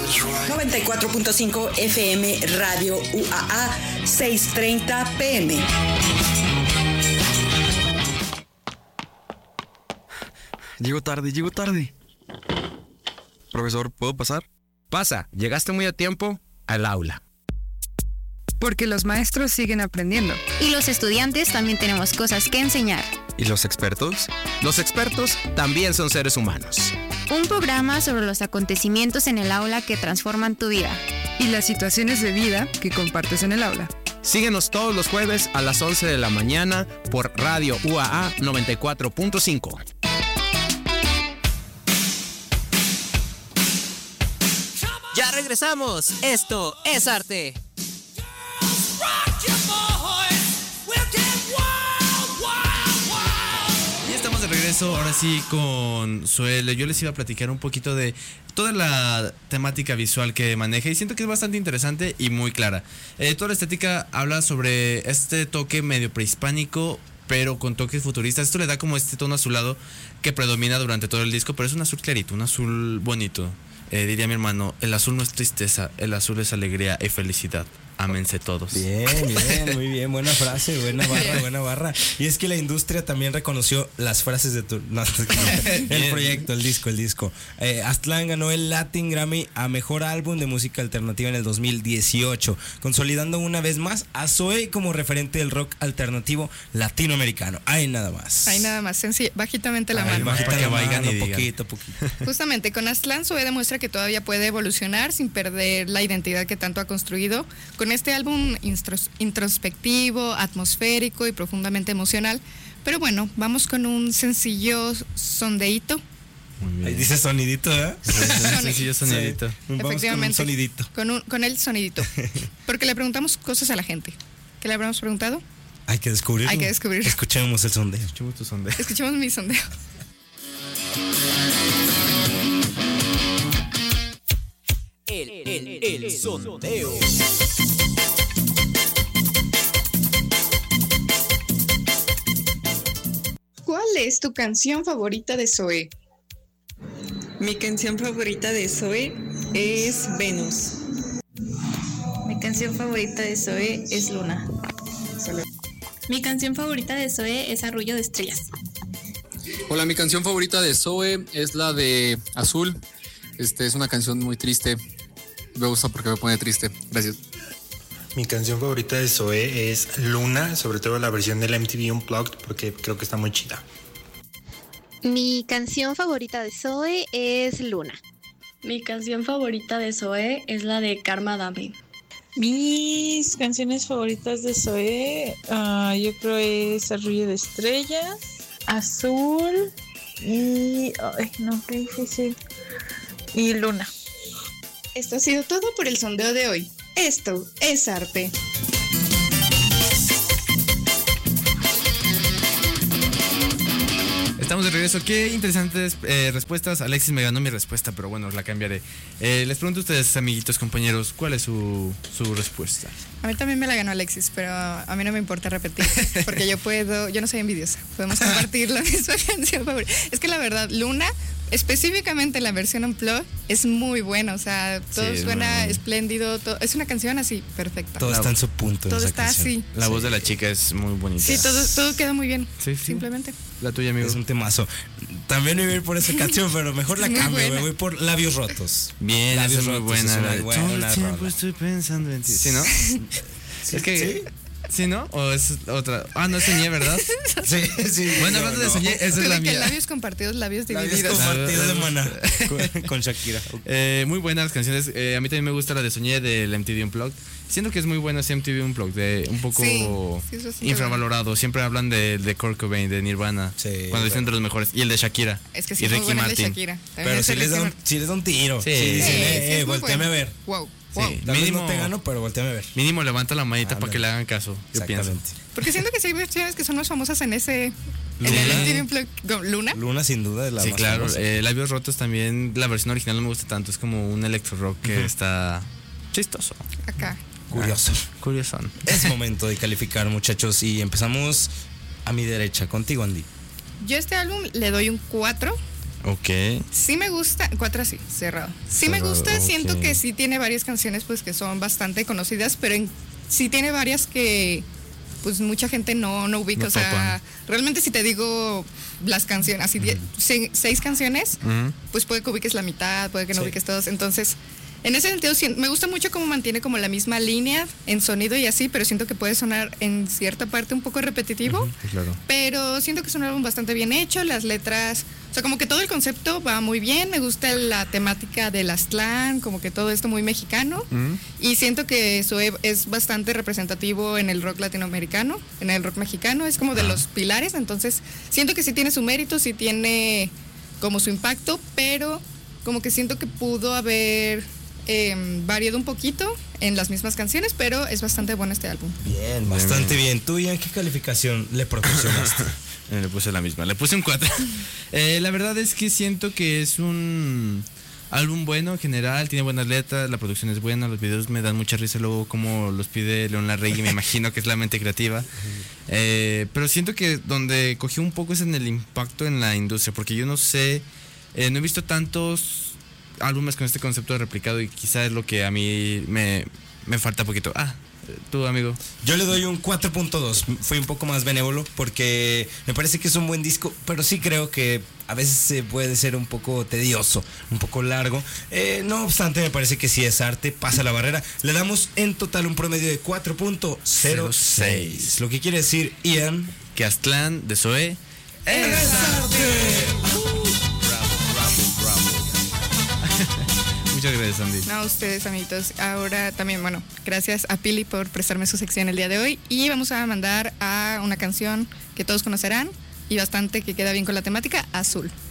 94.5 FM Radio UAA 6:30 PM. Llego tarde. Profesor, ¿puedo pasar? Pasa, llegaste muy a tiempo al aula. Porque los maestros siguen aprendiendo. Y los estudiantes también tenemos cosas que enseñar. ¿Y los expertos? Los expertos también son seres humanos. Un programa sobre los acontecimientos en el aula que transforman tu vida. Y las situaciones de vida que compartes en el aula. Síguenos todos los jueves a las 11 de la mañana por Radio UAA 94.5. Ya regresamos. Esto es arte. Y estamos de regreso ahora sí con Zoe. Yo les iba a platicar un poquito de toda la temática visual que maneja y siento que es bastante interesante y muy clara. Toda la estética habla sobre este toque medio prehispánico, pero con toques futuristas. Esto le da como este tono azulado que predomina durante todo el disco, pero es un azul clarito, un azul bonito. Diría mi hermano, el azul no es tristeza, el azul es alegría y felicidad. Ámense todos. Bien, muy bien, buena frase, buena barra. Y es que la industria también reconoció las frases de el proyecto, el disco. Aztlán ganó el Latin Grammy a Mejor Álbum de Música Alternativa en el 2018, consolidando una vez más a Zoe como referente del rock alternativo latinoamericano. Ahí nada más, Sencillo, bajitamente la mano. Poquito. Justamente, con Aztlán Zoe demuestra que todavía puede evolucionar sin perder la identidad que tanto ha construido. Con este álbum introspectivo, atmosférico y profundamente emocional. Pero bueno, vamos con un sencillo sondeíto. Ahí dice sonidito, ¿eh? Sencillo sonidito. Sí, efectivamente. Con un sonidito. Con el sonidito. Porque le preguntamos cosas a la gente. ¿Qué le habremos preguntado? Hay que descubrirlo. Escuchemos el sondeo. Escuchemos tu sondeo. Escuchemos mi sondeo. El sondeo. ¿Cuál es tu canción favorita de Zoe? Mi canción favorita de Zoe es Venus. Mi canción favorita de Zoe es Luna. Mi canción favorita de Zoe es Arrullo de Estrellas. Hola, mi canción favorita de Zoe es la de Azul. Es una canción muy triste. Me gusta porque me pone triste. Gracias. Mi canción favorita de Zoe es Luna, sobre todo la versión de la MTV Unplugged, porque creo que está muy chida. Mi canción favorita de Zoe es Luna. Mi canción favorita de Zoe es la de Karma Dame. Mis canciones favoritas de Zoe, yo creo es Arrullo de Estrellas, Azul y... qué difícil. Y Luna. Esto ha sido todo por el sondeo de hoy. Esto es arte. Estamos de regreso. Qué interesantes respuestas. Alexis me ganó mi respuesta, pero bueno, la cambiaré. Les pregunto a ustedes, amiguitos, compañeros, ¿cuál es su respuesta? A mí también me la ganó Alexis, pero a mí no me importa repetir, porque yo no soy envidiosa. Podemos compartir la misma canción favorita. Es que la verdad, Luna, específicamente la versión Unplugged, es muy buena. O sea, todo suena espléndido. Es una canción así, perfecta. Todo está en su punto. Todo está así. La voz de la chica es muy bonita. Sí, todo queda muy bien. Sí. Simplemente. La tuya, amigo. Es un temazo. También me voy a ir por esa canción, pero mejor la cambio. Me voy por Labios Rotos. Bien, Labios esa es muy buena. Todo el tiempo estoy pensando en ti. ¿Sí, no? Es que... ¿Sí, no? ¿O es otra? No es Soñé, ¿verdad? Sí. Bueno, hablando de Soñé, esa es la mía. Labios compartidos, labios divididos. Labios compartidos de Maná. Con Shakira. Muy buenas las canciones. A mí también me gusta la de Soñé de la MTV Unplugged. Siento que es muy buena ese MTV Unplugged, un poco infravalorado. Siempre hablan de Kurt Cobain, de Nirvana, cuando dicen de los mejores. Y el de Shakira. Es que sí, y muy Ricky Martin. El de Shakira. Pero si les da un tiro. Sí, volteame a ver. Wow. Sí, mínimo no te gano, pero volteame a ver. Mínimo levanta la manita para que le hagan caso. Yo pienso. Porque siento que sí hay versiones que son más famosas en ese... ¿Luna? Luna sin duda de la sí, más claro. famosa. Labios Rotos también. La versión original no me gusta tanto. Es como un electro rock que está chistoso. Acá. Curioso. Es momento de calificar, muchachos, y empezamos a mi derecha. Contigo, Andy. Yo a este álbum le doy un 4 Ok. Sí me gusta, 4 así, cerrado. Sí me Cerrado, gusta, ok. siento que sí tiene varias canciones pues que son bastante conocidas, pero sí tiene varias que pues mucha gente no ubica. No o sea, topan. realmente si te digo las canciones, así 6 canciones, Ujú. pues puede que ubiques la mitad, puede que no Sí. ubiques todos. Entonces, en ese sentido, me gusta mucho cómo mantiene como la misma línea en sonido y así, pero siento que puede sonar en cierta parte un poco repetitivo. Claro. Pero siento que es un álbum bastante bien hecho, las letras, o sea, como que todo el concepto va muy bien, me gusta la temática del Aztlán, como que todo esto muy mexicano, y siento que Zoé es bastante representativo en el rock latinoamericano, en el rock mexicano, es como de los pilares, entonces siento que sí tiene su mérito, sí tiene como su impacto, pero como que siento que pudo haber variado un poquito en las mismas canciones, pero es bastante bueno este álbum. Bien, bastante bien. ¿Tú, Ian, qué calificación le proporcionaste? Le puse la misma, le puse un 4. La verdad es que siento que es un álbum bueno en general, tiene buenas letras, la producción es buena, los videos me dan mucha risa luego como los pide León Larregui, me imagino que es la mente creativa. Pero siento que donde cogió un poco es en el impacto en la industria, porque yo no sé, no he visto tantos álbumes con este concepto de replicado y quizás es lo que a mí me falta poquito. Tu amigo. Yo le doy un 4.2. Fui un poco más benévolo porque me parece que es un buen disco, pero sí creo que a veces puede ser un poco tedioso, un poco largo. No obstante, me parece que si es arte, pasa la barrera. Le damos en total un promedio de 4.06. Lo que quiere decir, Ian, que Aztlán de Zoé es arte. Muchas gracias, Andy. No, ustedes, amiguitos. Ahora también, bueno, gracias a Pili por prestarme su sección el día de hoy. Y vamos a mandar a una canción que todos conocerán y bastante que queda bien con la temática, Azul.